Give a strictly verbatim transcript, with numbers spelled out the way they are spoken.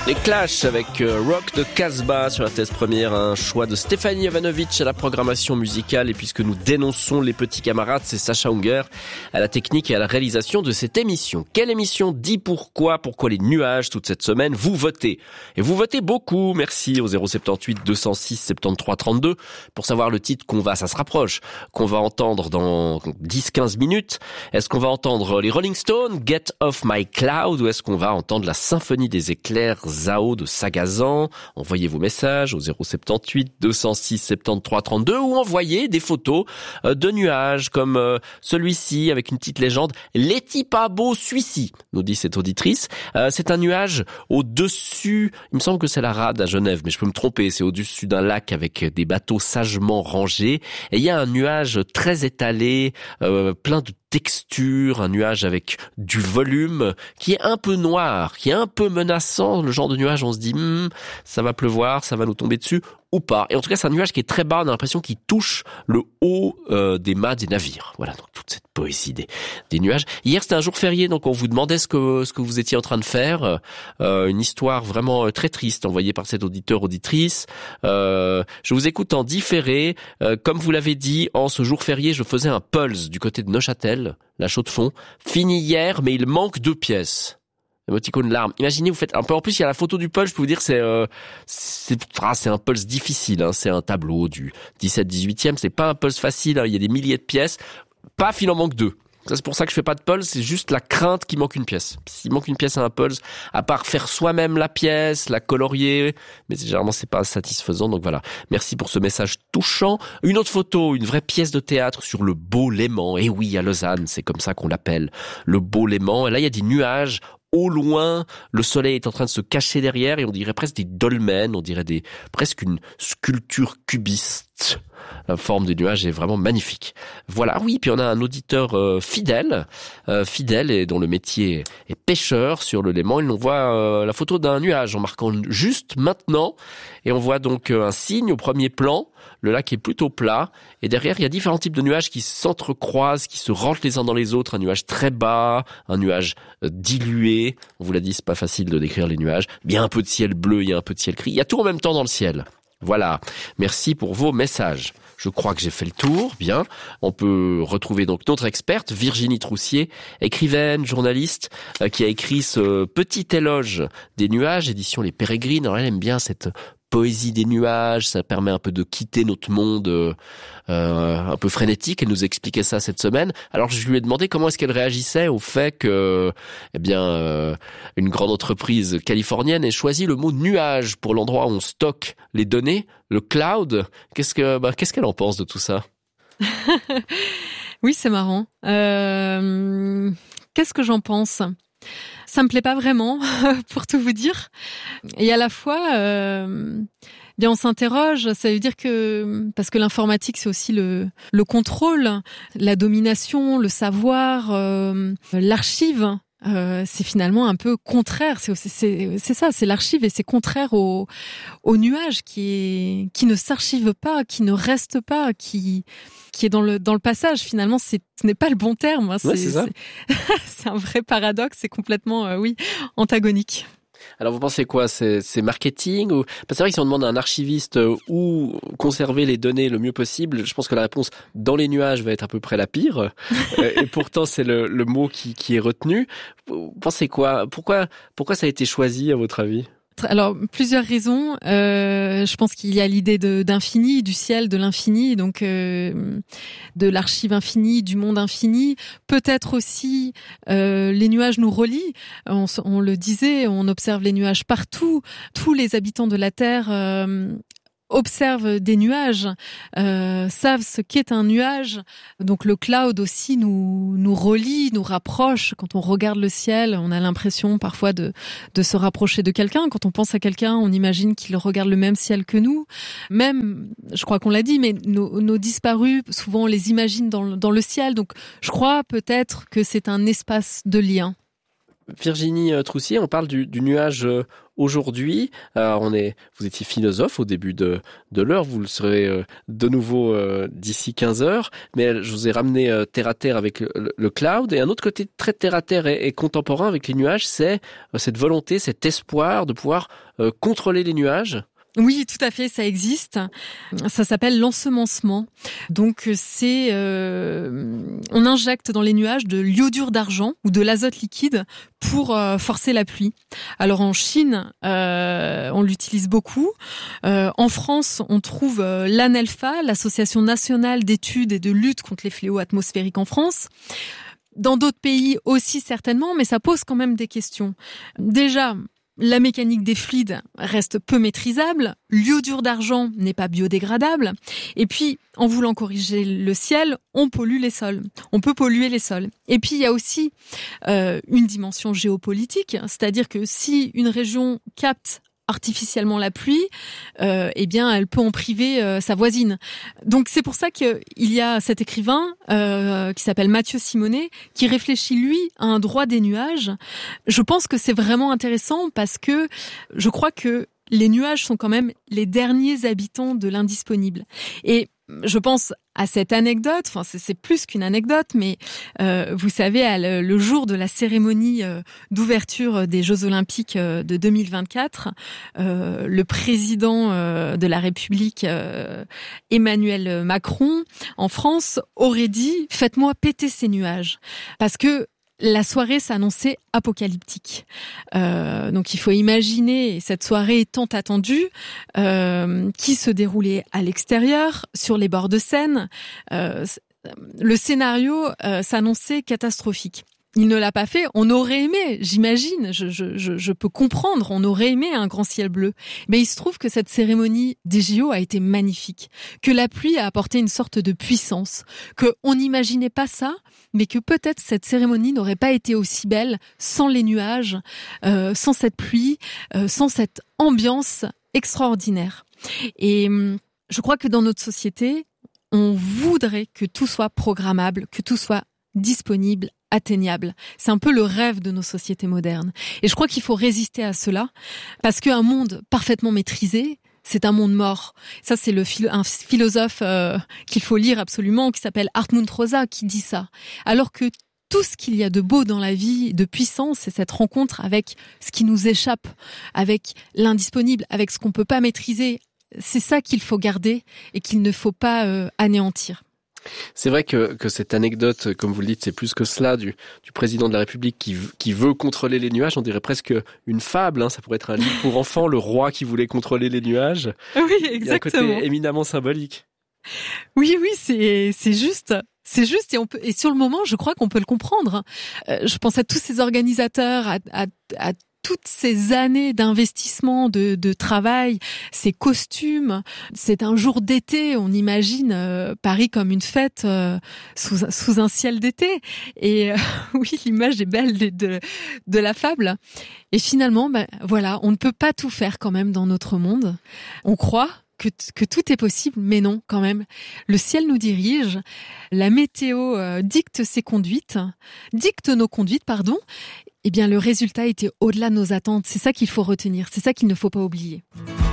Les Clash avec euh, Rock de Casbah sur la thèse première, un choix de Stéphanie Jovanovic à la programmation musicale. Et puisque nous dénonçons les petits camarades, c'est Sacha Unger à la technique et à la réalisation de cette émission. Quelle émission dit pourquoi Pourquoi les nuages toute cette semaine? Vous votez. Et vous votez beaucoup, merci au zéro soixante-dix-huit deux cent six soixante-treize trente-deux pour savoir le titre qu'on va, ça se rapproche, qu'on va entendre dans dix quinze minutes. Est-ce qu'on va entendre les Rolling Stones, Get Off My Cloud, ou est-ce qu'on va entendre la symphonie des éclairs, Zao de Sagazan? Envoyez vos messages au zéro soixante-dix-huit deux cent six soixante-treize trente-deux ou envoyez des photos de nuages comme celui-ci avec une petite légende. L'éti pas beau celui-ci, nous dit cette auditrice. Euh, c'est un nuage au-dessus, il me semble que c'est la rade à Genève, mais je peux me tromper, c'est au-dessus d'un lac avec des bateaux sagement rangés. Et il y a un nuage très étalé, euh, plein de texture, un nuage avec du volume, qui est un peu noir, qui est un peu menaçant, le genre de nuage on se dit hm, ça va pleuvoir, ça va nous tomber dessus ou pas. Et en tout cas c'est un nuage qui est très bas, on a l'impression qu'il touche le haut euh, des mâts des navires. Voilà, donc toute cette poésie des, des nuages. Hier c'était un jour férié, donc on vous demandait ce que ce que vous étiez en train de faire. Euh, une histoire vraiment très triste envoyée par cet auditeur auditrice. Euh, je vous écoute en différé. Euh, comme vous l'avez dit, en ce jour férié, je faisais un pulse du côté de Neuchâtel, la Chaux-de-Fonds. Fini hier, mais il manque deux pièces. Émoticône larme. Imaginez, vous faites un peu. En plus, il y a la photo du pulse. Je peux vous dire, c'est euh, c'est, ah, c'est un pulse difficile. Hein. C'est un tableau du dix-sept dix-huitième. C'est pas un pulse facile. Hein. Il y a des milliers de pièces. Paf, il en manque deux. Ça, c'est pour ça que je fais pas de pulse. C'est juste la crainte qu'il manque une pièce. S'il manque une pièce à un pulse, à part faire soi-même la pièce, la colorier, mais généralement c'est pas satisfaisant. Donc voilà. Merci pour ce message touchant. Une autre photo, une vraie pièce de théâtre sur le Beau Léman. Et oui, à Lausanne, c'est comme ça qu'on l'appelle, le Beau Léman. Et là, il y a des nuages. Au loin, le soleil est en train de se cacher derrière et on dirait presque des dolmens, on dirait des presque une sculpture cubiste. La forme des nuages est vraiment magnifique. Voilà, oui, puis on a un auditeur euh, fidèle, euh, fidèle et dont le métier est pêcheur sur le Léman. Il nous envoie euh, la photo d'un nuage en marquant juste maintenant et on voit donc euh, un signe au premier plan. Le lac est plutôt plat et derrière il y a différents types de nuages qui s'entrecroisent, qui se rentrent les uns dans les autres. Un nuage très bas, un nuage euh, dilué. On vous l'a dit, c'est pas facile de décrire les nuages. Il y a un peu de ciel bleu, il y a un peu de ciel gris. Il y a tout en même temps dans le ciel. Voilà. Merci pour vos messages. Je crois que j'ai fait le tour. Bien. On peut retrouver donc notre experte, Virginie Troussier, écrivaine, journaliste, euh, qui a écrit ce petit éloge des nuages, édition Les Pérégrines. Alors elle aime bien cette poésie des nuages, ça permet un peu de quitter notre monde euh, un peu frénétique. Elle nous expliquait ça cette semaine. Alors je lui ai demandé comment est-ce qu'elle réagissait au fait que, eh bien, euh, une grande entreprise californienne ait choisi le mot nuage pour l'endroit où on stocke les données, le cloud. Qu'est-ce que, bah, qu'est-ce qu'elle en pense de tout ça? Oui, c'est marrant. Euh, qu'est-ce que j'en pense? Ça me plaît pas vraiment, pour tout vous dire. Et à la fois, euh, bien on s'interroge. Ça veut dire que parce que l'informatique c'est aussi le le contrôle, la domination, le savoir, euh, l'archive. Euh, c'est finalement un peu contraire. C'est c'est c'est ça, c'est l'archive et c'est contraire au au nuage qui est qui ne s'archive pas, qui ne reste pas, qui qui est dans le dans le passage. Finalement, c'est ce n'est pas le bon terme. Hein. Ouais, c'est c'est ça. C'est, c'est un vrai paradoxe. C'est complètement euh, oui antagonique. Alors vous pensez quoi? C'est, c'est marketing ou... Parce que c'est vrai que si on demande à un archiviste où conserver les données le mieux possible, je pense que la réponse dans les nuages va être à peu près la pire. Et pourtant c'est le, le mot qui, qui est retenu. Vous pensez quoi? Pourquoi, pourquoi ça a été choisi à votre avis? Alors, plusieurs raisons. Euh, je pense qu'il y a l'idée de, d'infini, du ciel, de l'infini, donc euh, de l'archive infinie, du monde infini. Peut-être aussi, euh, les nuages nous relient. On, on le disait, on observe les nuages partout. Tous les habitants de la Terre euh, observent des nuages, euh, savent ce qu'est un nuage. Donc le cloud aussi nous nous relie, nous rapproche. Quand on regarde le ciel, on a l'impression parfois de de se rapprocher de quelqu'un. Quand on pense à quelqu'un, on imagine qu'il regarde le même ciel que nous. Même, je crois qu'on l'a dit, mais nos, nos disparus, souvent on les imagine dans le, dans le ciel. Donc je crois peut-être que c'est un espace de lien. Virginie Troussier, on parle du, du nuage aujourd'hui. Alors on est, vous étiez philosophe au début de, de l'heure, vous le serez de nouveau d'ici quinze heures, mais je vous ai ramené terre à terre avec le, le cloud. Et un autre côté très terre à terre et, et contemporain avec les nuages, c'est cette volonté, cet espoir de pouvoir contrôler les nuages. Oui, tout à fait, ça existe. Ça s'appelle l'ensemencement. Donc c'est, euh, on injecte dans les nuages de l'iodure d'argent ou de l'azote liquide pour euh, forcer la pluie. Alors en Chine, euh, on l'utilise beaucoup. Euh, en France, on trouve euh, l'ANELFA, l'Association nationale d'études et de lutte contre les fléaux atmosphériques en France. Dans d'autres pays aussi certainement, mais ça pose quand même des questions. Déjà, la mécanique des fluides reste peu maîtrisable, l'iodure d'argent n'est pas biodégradable, et puis, en voulant corriger le ciel, on pollue les sols. On peut polluer les sols. Et puis, il y a aussi euh, une dimension géopolitique, c'est-à-dire que si une région capte artificiellement la pluie, euh, eh bien, elle peut en priver euh, sa voisine. Donc, c'est pour ça qu'il y a cet écrivain euh, qui s'appelle Mathieu Simonet, qui réfléchit, lui, à un droit des nuages. Je pense que c'est vraiment intéressant parce que je crois que les nuages sont quand même les derniers habitants de l'indisponible. Et je pense à cette anecdote, enfin c'est, c'est plus qu'une anecdote, mais euh, vous savez, à le, le jour de la cérémonie euh, d'ouverture des Jeux Olympiques euh, de deux mille vingt-quatre, euh, le président euh, de la République, euh, Emmanuel Macron, en France, aurait dit « Faites-moi péter ces nuages », parce que la soirée s'annonçait apocalyptique. Euh, donc il faut imaginer cette soirée tant attendue euh, qui se déroulait à l'extérieur, sur les bords de Seine. Euh, le scénario euh, s'annonçait catastrophique. Il ne l'a pas fait. On aurait aimé, j'imagine, je, je, je, je peux comprendre, on aurait aimé un grand ciel bleu. Mais il se trouve que cette cérémonie des J O a été magnifique, que la pluie a apporté une sorte de puissance, qu'on n'imaginait pas ça, mais que peut-être cette cérémonie n'aurait pas été aussi belle sans les nuages, euh, sans cette pluie, euh, sans cette ambiance extraordinaire. Et je crois que dans notre société, on voudrait que tout soit programmable, que tout soit disponible, atteignable. C'est un peu le rêve de nos sociétés modernes. Et je crois qu'il faut résister à cela, parce qu'un monde parfaitement maîtrisé, c'est un monde mort. Ça, c'est le philo- un philosophe euh, qu'il faut lire absolument, qui s'appelle Hartmut Rosa, qui dit ça. Alors que tout ce qu'il y a de beau dans la vie, de puissance, c'est cette rencontre avec ce qui nous échappe, avec l'indisponible, avec ce qu'on peut pas maîtriser. C'est ça qu'il faut garder et qu'il ne faut pas euh, anéantir. C'est vrai que, que cette anecdote, comme vous le dites, c'est plus que cela, du, du président de la République qui, qui veut contrôler les nuages. On dirait presque une fable, hein. Ça pourrait être un livre pour enfants, le roi qui voulait contrôler les nuages. Oui, exactement. Il y a un côté éminemment symbolique. Oui, oui, c'est, c'est juste. C'est juste, et, on peut, et sur le moment, je crois qu'on peut le comprendre. Euh, je pense à tous ces organisateurs, à, à, à toutes ces années d'investissement, de, de travail, ces costumes. C'est un jour d'été, on imagine euh, Paris comme une fête euh, sous, sous un ciel d'été. Et euh, oui, l'image est belle de, de, de la fable. Et finalement, ben, voilà, on ne peut pas tout faire quand même dans notre monde. On croit que, que tout est possible, mais non, quand même. Le ciel nous dirige, la météo euh, dicte ses conduites, dicte nos conduites, pardon. Eh bien, le résultat était au-delà de nos attentes. C'est ça qu'il faut retenir, c'est ça qu'il ne faut pas oublier.